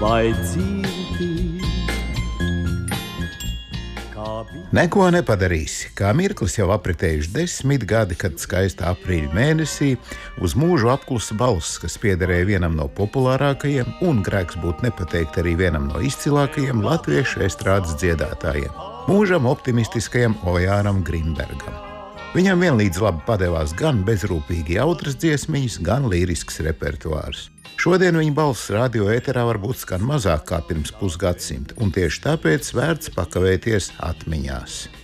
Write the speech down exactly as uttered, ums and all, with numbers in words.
vai dzirdi? Neko nepadarīsi, kā mirklis jau apritējuši desmit gadi, kad skaistā aprīļa mēnesī uz mūžu apklusa balss, kas piederēja vienam no populārākajiem un grēks būt nepateikt arī vienam no izcilākajiem latviešu estrādes dziedātājiem – mūžam optimistiskajam Ojāram Grinbergam. Viņam vienlīdz labi padevās gan bezrūpīgi jautras dziesmiņas, gan līrisks repertuārs. Šodien viņa balss radio ēterā varbūt skan mazāk kā pirms pusgadsimta, un tieši tāpēc vērts pakavēties atmiņās.